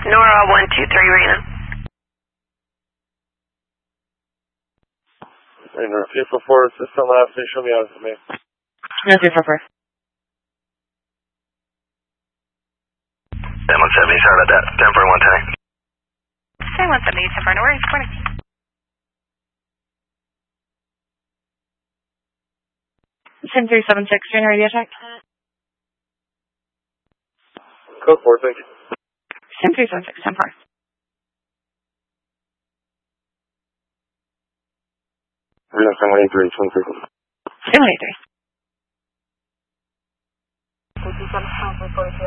Nora 123 Rena. Rena, 344, system last station, show me out to me. No, 344. 170, sorry about that. 10 for 110. 170, 10 for Nora, good morning. Sim 376, Rena, radio check. Code 4, thank you. Sim 376, 10 4. Rena, 783, 23. 783. 57,